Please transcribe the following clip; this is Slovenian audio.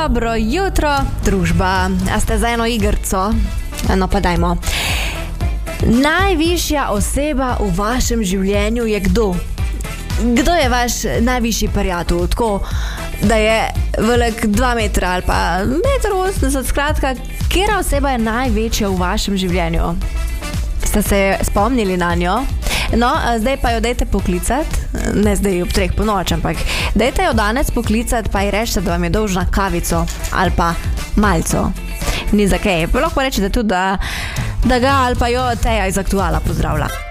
Dobro jutro, družba. A ste za eno igrco? No pa dajmo. Najvišja oseba v vašem življenju je kdo? Kdo je vaš najvišji prijatelj? Tako, da je velik 2 metra ali pa 1,80 m, skratka, katera oseba je največja v vašem življenju? Ste se spomnili na njo? No, zdaj pa jo dajte poklicati, ne zdaj ob 3 po noč, ampak dajte jo danes poklicati, pa ji rečete, da vam je dolžna kavico ali pa malco. Ni za kaj. Pa lahko rečete tudi, da ga ali pa jo Teja iz Aktuala pozdravlja.